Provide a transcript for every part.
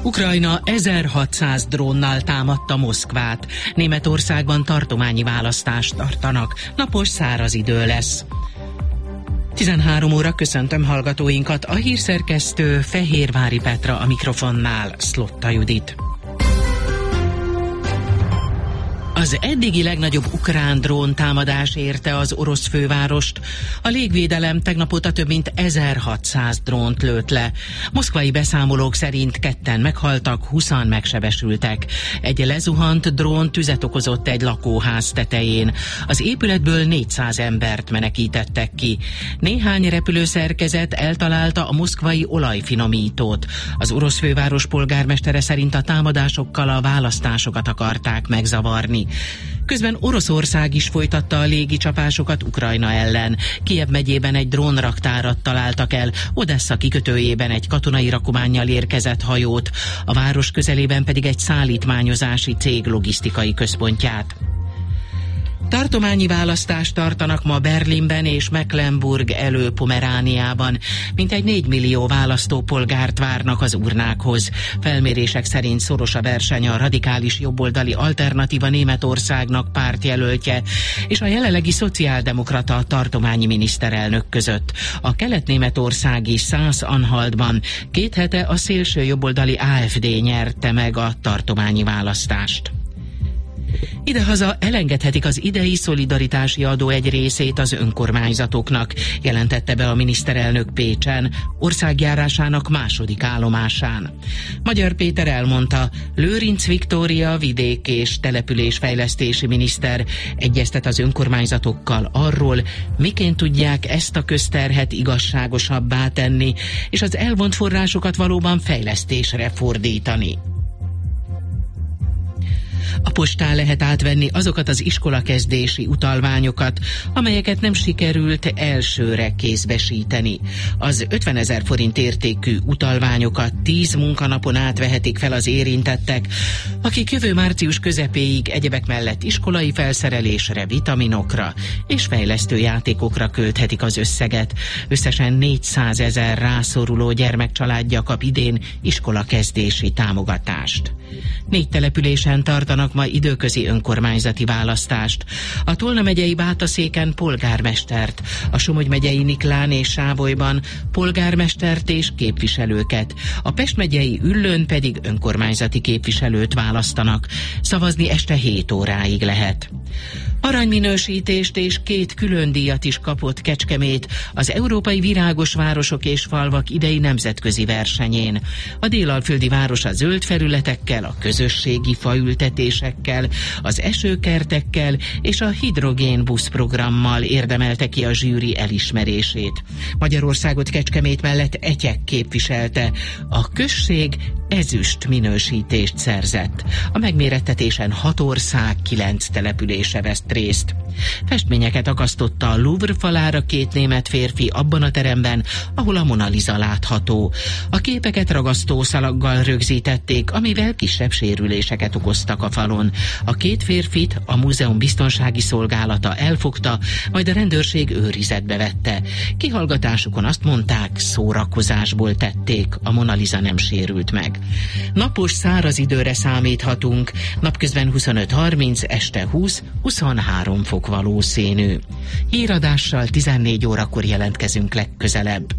Ukrajna 1600 drónnal támadta Moszkvát. Németországban tartományi választást tartanak. Napos száraz idő lesz. 13 óra köszöntöm hallgatóinkat, a hírszerkesztő Fehérvári Petra, a mikrofonnál Szlotta Judit. Az eddigi legnagyobb ukrán drón támadás érte az orosz fővárost. A légvédelem tegnap óta több mint 1600 drónt lőtt le. Moszkvai beszámolók szerint 2-en meghaltak, 20-an megsebesültek. Egy lezuhant drón tüzet okozott egy lakóház tetején. Az épületből 400 embert menekítettek ki. Néhány repülőszerkezet eltalálta a moszkvai olajfinomítót. Az orosz főváros polgármestere szerint a támadásokkal a választásokat akarták megzavarni. Közben Oroszország is folytatta a légicsapásokat Ukrajna ellen. Kijev megyében egy drónraktárat találtak el, Odessa kikötőjében egy katonai rakománnyal érkezett hajót, a város közelében pedig egy szállítmányozási cég logisztikai központját. Tartományi választást tartanak ma Berlinben és Mecklenburg Elő-Pomerániában. Mintegy 4 millió választópolgárt várnak az urnákhoz. Felmérések szerint szoros a verseny a radikális jobboldali Alternatíva Németországnak pártjelöltje és a jelenlegi szociáldemokrata tartományi miniszterelnök között. A kelet-németországi Szász-Anhaltban 2 hete a szélső jobboldali AfD nyerte meg a tartományi választást. Idehaza elengedhetik az idei szolidaritási adó egy részét az önkormányzatoknak, jelentette be a miniszterelnök Pécsen, országjárásának második állomásán. Magyar Péter elmondta, Lőrinc Viktória vidék- és településfejlesztési miniszter egyeztet az önkormányzatokkal arról, miként tudják ezt a közterhet igazságosabbá tenni, és az elvont forrásokat valóban fejlesztésre fordítani. A postán lehet átvenni azokat az iskolakezdési utalványokat, amelyeket nem sikerült elsőre kézbesíteni. Az 50 000 forint értékű utalványokat 10 munkanapon átvehetik fel az érintettek, akik jövő március közepéig egyebek mellett iskolai felszerelésre, vitaminokra és fejlesztő játékokra költhetik az összeget. Összesen 400 000 rászoruló gyermekcsaládja kap idén iskolakezdési támogatást. 4 településen tartanak ma időközi önkormányzati választást. A Tolna megyei Bátaszéken polgármestert, a Somogy megyei Niklán és Sávolyban polgármestert és képviselőket, a Pest megyei Üllőn pedig önkormányzati képviselőt választanak. Szavazni este 7 óráig lehet. Aranyminősítést és 2 külön díjat is kapott Kecskemét az Európai Virágos Városok és Falvak idei nemzetközi versenyén. A délalföldi város a zöld felületekkel, a közösségi faültetésekkel, az esőkertekkel és a hidrogén buszprogrammal érdemelte ki a zsűri elismerését. Magyarországot Kecskemét mellett Etyek képviselte. A község ezüst minősítést szerzett. A megmérettetésen 6 ország, 9 települése vesz részt. Festményeket akasztotta a Louvre falára 2 német férfi abban a teremben, ahol a Mona Lisa látható. A képeket ragasztószalaggal rögzítették, amivel kisebb sérüléseket okoztak a falon. A 2 férfit a múzeum biztonsági szolgálata elfogta, majd a rendőrség őrizetbe vette. Kihallgatásukon azt mondták, szórakozásból tették, a Mona Lisa nem sérült meg. Napos száraz időre számíthatunk, napközben 25-30, este 20-23 fok valószínű. Híradással 14 órakor jelentkezünk legközelebb.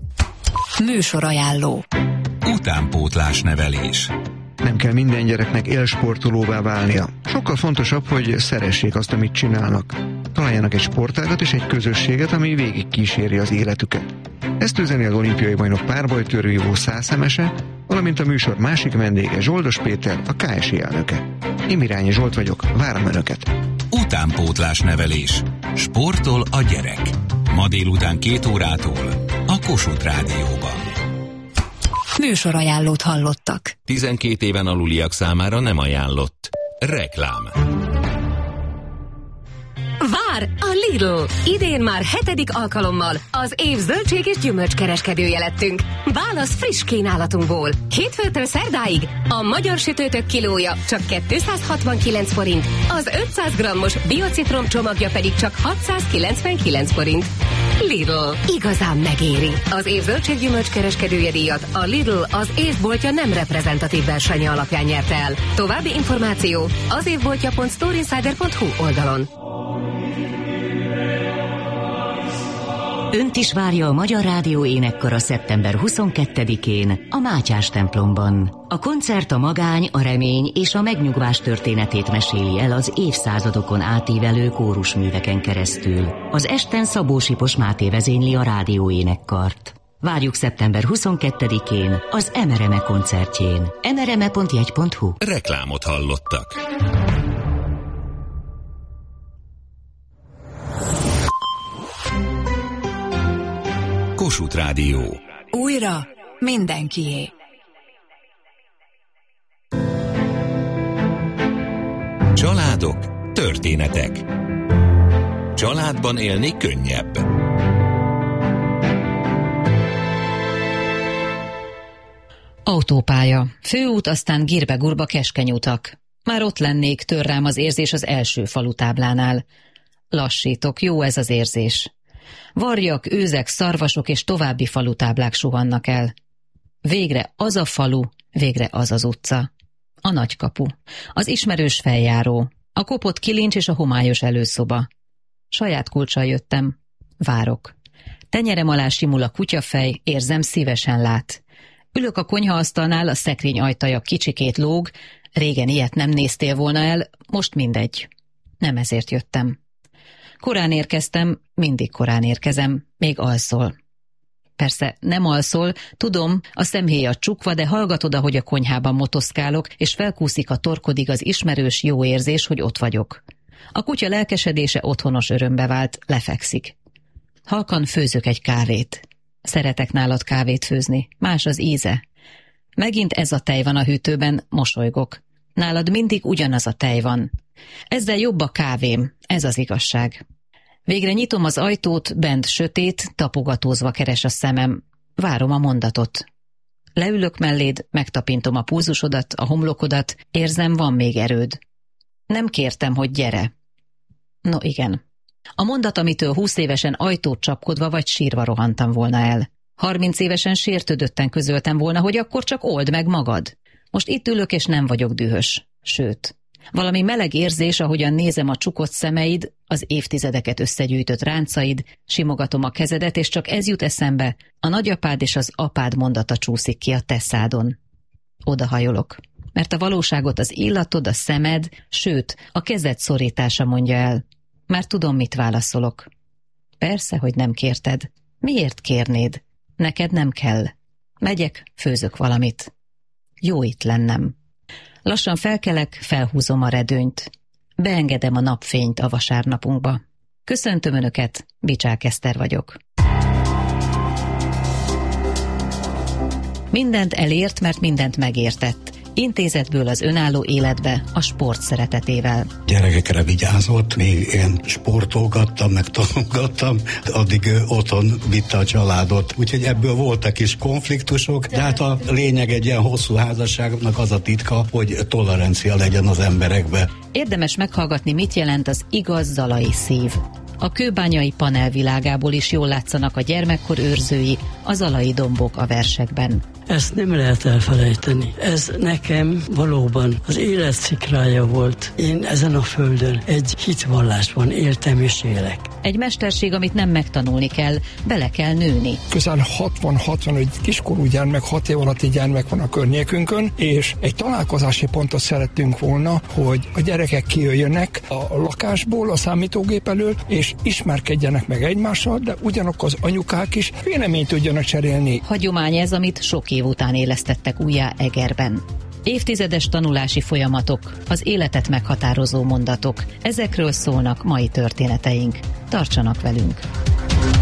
Műsorajánló. Utánpótlás nevelés. Nem kell minden gyereknek élsportolóvá válnia. Sokkal fontosabb, hogy szeressék azt, amit csinálnak. Találjanak egy sportágat és egy közösséget, ami végig kíséri az életüket. Ezt üzeni az olimpiai bajnok párbajtőrvívó Szászemese, valamint a műsor másik vendége Zsoldos Péter, a KSI elnöke. Én Mirányi Zsolt vagyok, várom Önöket! Utánpótlás nevelés. Sportol a gyerek. Ma délután 2 órától a Kossuth Rádióban. Műsorajánlót hallottak. 12 éven aluliak számára nem ajánlott. Reklám. vár a Lidl. Idén már 7. alkalommal az év zöldség és gyümölcskereskedője lettünk. Válasz friss kínálatunkból. Hétfőtől szerdáig a magyar sütőtök kilója csak 269 forint, az 500 g-os biocitrom csomagja pedig csak 699 forint. Lidl. Igazán megéri. Az év zöldség gyümölcskereskedője díjat a Lidl az évboltja nem reprezentatív versenye alapján nyerte el. További információ az évboltja.storeinsider.hu oldalon. Önt is várja a Magyar Rádió énekkara szeptember 22-én a Mátyás templomban. A koncert a magány, a remény és a megnyugvás történetét meséli el az évszázadokon átívelő kórusműveken keresztül. Az esten Szabó Sipos Máté vezényli a rádió énekkart. Várjuk szeptember 22-én az Emereme koncertjén. emereme.jegy.hu. Reklámot hallottak. Kossuth Rádió. Újra mindenkié. Családok, történetek. Családban élni könnyebb. Autópálya, főút, aztán gírbe-gurba keskeny utak. Már ott lennék, tör rám az érzés az első falutáblánál. Lassítok, jó ez az érzés. Varjak, őzek, szarvasok és további falutáblák suhannak el. Végre az a falu, végre az az utca. A nagykapu, az ismerős feljáró, a kopott kilincs és a homályos előszoba. Saját kulccsal jöttem. Várok. Tenyerem alá simul a kutyafej, érzem, szívesen lát. Ülök a konyhaasztalnál, a szekrény ajtaja kicsikét lóg, régen ilyet nem néztél volna el, most mindegy. Nem ezért jöttem. Korán érkeztem, mindig korán érkezem, még alszol. Persze nem alszol, tudom, a szemhéja csukva, de hallgatod, ahogy a konyhában motoszkálok, és felkúszik a torkodig az ismerős jó érzés, hogy ott vagyok. A kutya lelkesedése otthonos örömbe vált, lefekszik. Halkan főzök egy kávét. Szeretek nálad kávét főzni, más az íze. Megint ez a tej van a hűtőben, mosolygok. Nálad mindig ugyanaz a tej van. Ezzel jobb a kávém, ez az igazság. Végre nyitom az ajtót, bent sötét, tapogatózva keres a szemem. Várom a mondatot. Leülök melléd, megtapintom a pulzusodat, a homlokodat, érzem, van még erőd. Nem kértem, hogy gyere. No igen. A mondat, amitől 20 évesen ajtót csapkodva vagy sírva rohantam volna el. 30 évesen sértődötten közöltem volna, hogy akkor csak old meg magad. Most itt ülök, és nem vagyok dühös. Sőt, valami meleg érzés, ahogyan nézem a csukott szemeid, az évtizedeket összegyűjtött ráncaid, simogatom a kezedet, és csak ez jut eszembe, a nagyapád és az apád mondata csúszik ki a te szádon. Odahajolok, mert a valóságot az illatod, a szemed, sőt, a kezed szorítása mondja el. Már tudom, mit válaszolok. Persze, hogy nem kérted. Miért kérnéd? Neked nem kell. Megyek, főzök valamit. Jó itt lennem. Lassan felkelek, felhúzom a redőnyt. Beengedem a napfényt a vasárnapunkba. Köszöntöm Önöket, Bicsák Eszter vagyok. Mindent elért, mert mindent megértett. Intézetből az önálló életbe, a sport szeretetével. Gyerekekre vigyázott, még én sportolgattam, meg tanulgattam, addig otthon vitte a családot. Úgyhogy ebből voltak is konfliktusok, de hát a lényeg egy ilyen hosszú házasságnak az a titka, hogy tolerancia legyen az emberekbe. Érdemes meghallgatni, mit jelent az igaz zalai szív. A kőbányai panel világából is jól látszanak a gyermekkor őrzői, a zalai dombok a versekben. Ezt nem lehet elfelejteni. Ez nekem valóban az élet szikrája volt. Én ezen a földön egy hitvallásban éltem és élek. Egy mesterség, amit nem megtanulni kell, bele kell nőni. Közel 60-65 kiskorú gyermek, 6 év alatti gyermek van a környékünkön, és egy találkozási pontot szerettünk volna, hogy a gyerekek kijöjjenek a lakásból, a számítógép elől, és ismerkedjenek meg egymással, de ugyanakkor az anyukák is véleményt tudjanak cserélni. Hagyomány ez, amit sok év után élesztettek újjá Egerben. Évtizedes tanulási folyamatok, az életet meghatározó mondatok, ezekről szólnak mai történeteink. Tartsanak velünk!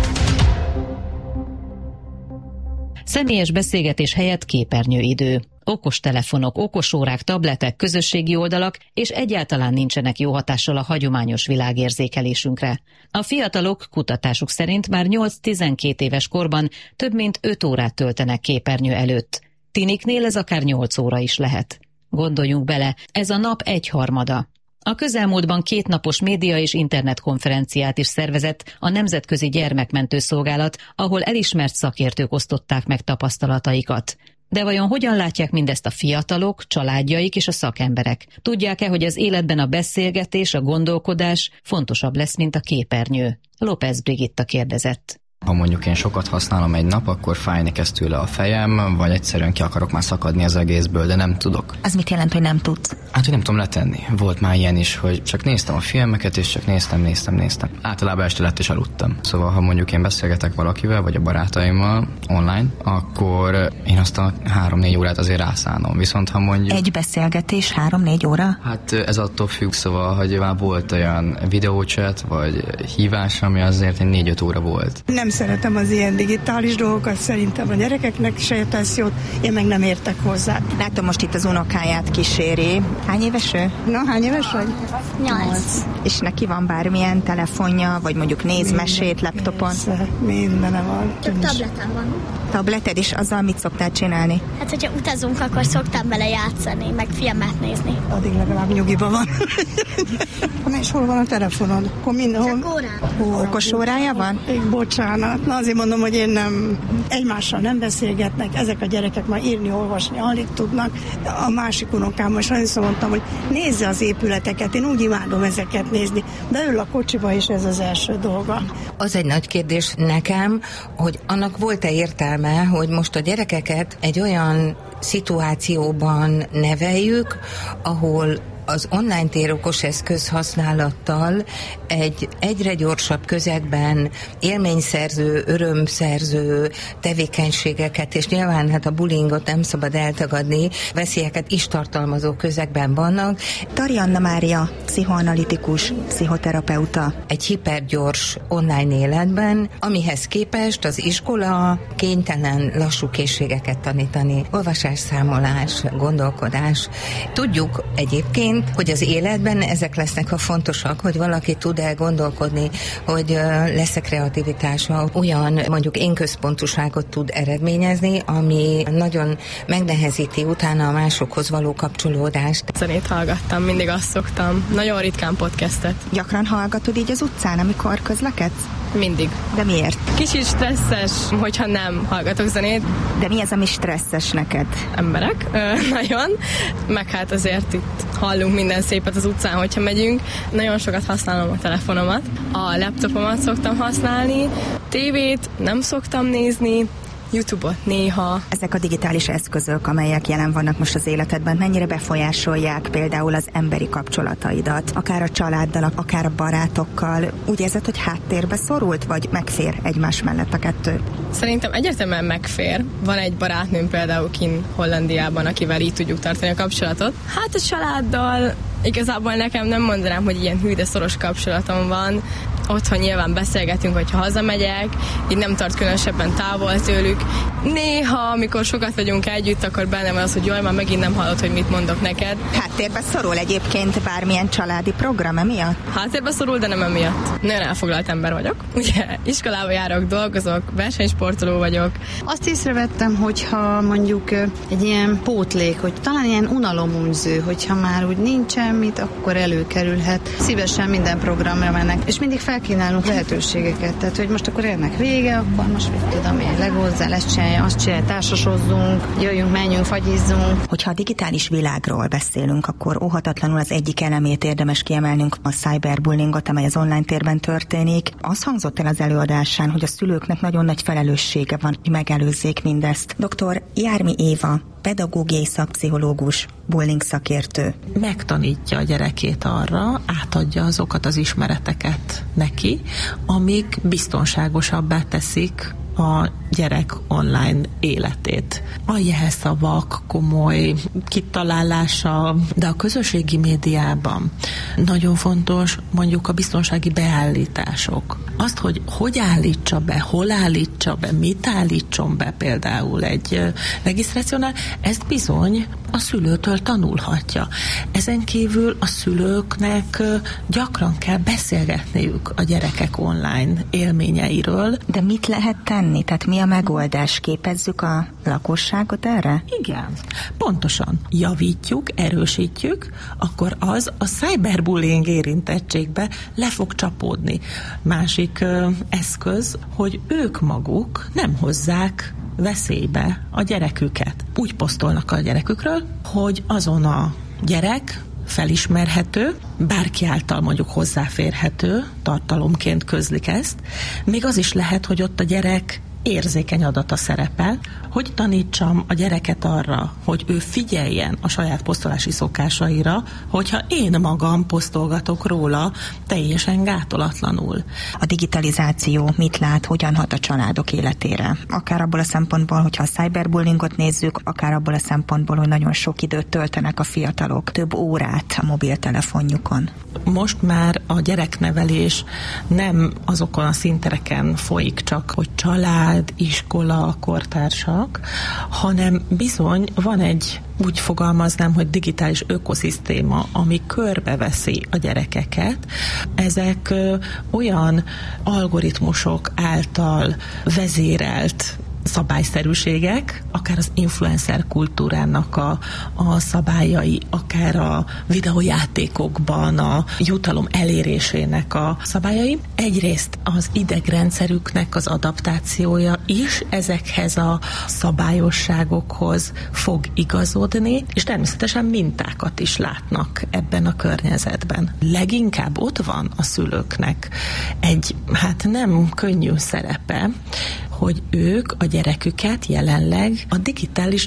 Személyes beszélgetés helyett képernyőidő. okostelefonok, okosórák, tabletek, közösségi oldalak, és egyáltalán nincsenek jó hatással a hagyományos világérzékelésünkre. A fiatalok kutatásuk szerint már 8-12 éves korban több mint 5 órát töltenek képernyő előtt. Tiniknél ez akár 8 óra is lehet. Gondoljunk bele, ez a nap 1/3. A közelmúltban 2 napos média és internetkonferenciát is szervezett a Nemzetközi Gyermekmentő Szolgálat, ahol elismert szakértők osztották meg tapasztalataikat. De vajon hogyan látják mindezt a fiatalok, családjaik és a szakemberek? Tudják-e, hogy az életben a beszélgetés, a gondolkodás fontosabb lesz, mint a képernyő? López Brigitta kérdezett. Ha mondjuk én sokat használom egy nap, akkor fájni kezd tőle a fejem, vagy egyszerűen ki akarok már szakadni az egészből, de nem tudok. Az mit jelent, hogy nem tudsz? Hát, hogy nem tudom letenni. Volt már ilyen is, hogy csak néztem a filmeket, és csak néztem. Általában este lett és aludtam. Szóval, ha mondjuk én beszélgetek valakivel, vagy a barátaimmal online, akkor én azt a 3-4 órát azért rászánom. Viszont ha mondjuk... Egy beszélgetés 3-4 óra? Hát ez attól függ, szóval, hogy már volt olyan videóchat, vagy hívás, ami azért 4-5 óra volt. Nem szeretem az ilyen digitális dolgokat, szerintem a gyerekeknek se tesz jót, én meg nem értek hozzá. Látom, most itt az unokáját kíséri. Hány éves ő? Na, hány éves vagy? 8. És neki van bármilyen telefonja, vagy mondjuk néz mesét laptopon? Persze, mindene van. Több tabletem van. Tableted is, azzal mit szoktál csinálni? Hát, hogyha utazunk, akkor szoktam vele játszani, meg filmet nézni. Addig legalább nyugiban van. Na és hol van a telefonod? Akkor mindenhol. Csak órán. Okos órája van? Bocsánat. Na azért mondom, hogy én nem, egymással nem beszélgetnek, ezek a gyerekek már írni, olvasni alig tudnak. A másik unokám most nagyon mondtam, hogy nézze az épületeket, én úgy imádom ezeket nézni, de ül a kocsiba, és ez az első dolga. Az egy nagy kérdés nekem, hogy annak volt-e értelme, hogy most a gyerekeket egy olyan szituációban neveljük, ahol az online térokos eszköz használattal egy egyre gyorsabb közegben élményszerző, örömszerző tevékenységeket, és nyilván hát a bullyingot nem szabad eltagadni, veszélyeket is tartalmazó közegben vannak. Tarianna Mária, pszichoanalitikus, pszichoterapeuta. Egy hipergyors online életben, amihez képest az iskola kénytelen lassú készségeket tanítani. Olvasás, számolás, gondolkodás. Tudjuk egyébként, hogy az életben ezek lesznek a fontosak, hogy valaki tud-e gondolkodni, hogy lesz-e kreativitása, olyan mondjuk én központúságot tud eredményezni, ami nagyon megnehezíti utána a másokhoz való kapcsolódást. Zenét hallgattam, mindig azt szoktam. Nagyon ritkán podcastet. Gyakran hallgatod így az utcán, amikor közlekedsz? Mindig. De miért? Kicsit stresszes, hogyha nem hallgatok zenét. De mi az, ami stresszes neked? Emberek, nagyon. Meg hát azért itt hallunk minden szépet az utcán, hogyha megyünk. Nagyon sokat használom a telefonomat. A laptopomat szoktam használni. tévét nem szoktam nézni. YouTube-ot néha. Ezek a digitális eszközök, amelyek jelen vannak most az életedben, mennyire befolyásolják például az emberi kapcsolataidat, akár a családdal, akár a barátokkal? Úgy érzed, hogy háttérbe szorult, vagy megfér egymás mellett a kettő? Szerintem egyértelműen megfér. Van egy barátnőm például kint Hollandiában, akivel így tudjuk tartani a kapcsolatot. Hát a családdal igazából nekem nem mondanám, hogy ilyen hű, de szoros kapcsolatom van. Otthon nyilván beszélgetünk, hogyha hazamegyek, így nem tart különösebben távol tőlük. Néha, amikor sokat vagyunk együtt, akkor benne van az, hogy jaj, már megint nem hallod, hogy mit mondok neked. Háttérbe szorul egyébként bármilyen családi program emiatt? Háttérbe szorul, de nem emiatt. Nagyon elfoglalt ember vagyok. Ugye iskolába járok, dolgozok, versenysportoló vagyok. Azt észrevettem, hogyha mondjuk egy ilyen pótlék, hogy talán ilyen unaloműző, hogyha már úgy nincs semmit, akkor előkerülhet. Szívesen minden programra mennek, és mindig felkínálunk lehetőségeket. Tehát, hogy most akkor ennek vége, akkor most mit tudom én, legózzál, ezt csinálja, azt csinálja, társasozzunk, jöjjünk, menjünk, fagyizzunk. Hogyha a digitális világról beszélünk, akkor óhatatlanul az egyik elemét érdemes kiemelnünk, a cyberbullyingot, amely az online térben történik. Az hangzott el az előadásán, hogy a szülőknek nagyon nagy felelőssége van, hogy megelőzzék mindezt. Dr. Jármi Éva, pedagógiai szakpszichológus, bullying szakértő. Megtanítja a gyerekét arra, átadja azokat az ismereteket neki, amik biztonságosabbá teszik a gyerek online életét. A jelszavak komoly kitalálása, de a közösségi médiában nagyon fontos mondjuk a biztonsági beállítások. Azt, hogy állítsa be, hol állítsa be, mit állítson be például egy regisztrációnál, ezt bizony a szülőtől tanulhatja. Ezen kívül a szülőknek gyakran kell beszélgetniük a gyerekek online élményeiről. De mit lehet tenni? Tehát mi a megoldás? Képezzük a lakosságot erre? Igen, pontosan. Javítjuk, erősítjük, akkor az a cyberbullying érintettségbe le fog csapódni. Másik eszköz, hogy ők maguk nem hozzák veszélybe a gyereküket. Úgy posztolnak a gyerekükről, hogy azon a gyerek felismerhető, bárki által mondjuk hozzáférhető, tartalomként közlik ezt. Még az is lehet, hogy ott a gyerek érzékeny adata szerepel, hogy tanítsam a gyereket arra, hogy ő figyeljen a saját posztolási szokásaira, hogyha én magam posztolgatok róla teljesen gátolatlanul. A digitalizáció mit lát, hogyan hat a családok életére? Akár abból a szempontból, hogyha a cyberbullyingot nézzük, akár abból a szempontból, hogy nagyon sok időt töltenek a fiatalok, több órát a mobiltelefonjukon. Most már a gyereknevelés nem azokon a szintereken folyik csak, hogy család, iskola, kortársak, hanem bizony van egy, úgy fogalmaznám, hogy digitális ökoszisztéma, ami körbeveszi a gyerekeket. Ezek olyan algoritmusok által vezérelt szabályszerűségek, akár az influencer kultúrának a szabályai, akár a videójátékokban a jutalom elérésének a szabályai. Egyrészt az idegrendszerüknek az adaptációja is ezekhez a szabályosságokhoz fog igazodni, és természetesen mintákat is látnak ebben a környezetben. Leginkább ott van a szülőknek egy, nem könnyű szerepe, hogy ők a gyereküket jelenleg a digitális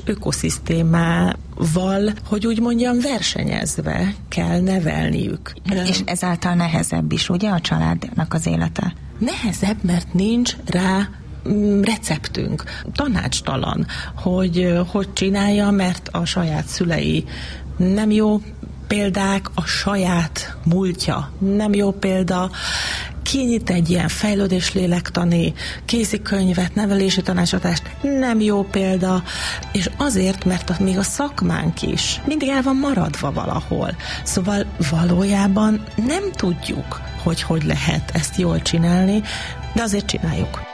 ökoszisztémával, hogy úgy mondjam, versenyezve kell nevelniük. És ezáltal nehezebb is, ugye, a családnak az élete? Nehezebb, mert nincs rá receptünk. Tanácstalan, hogy csinálja, mert a saját szülei nem jó példák, a saját múltja nem jó példa, kinyit egy ilyen fejlődéslélektani kézikönyvet, nevelési tanácsadást, nem jó példa, és azért, mert még a szakmánk is mindig el van maradva valahol. Szóval valójában nem tudjuk, hogy lehet ezt jól csinálni, de azért csináljuk.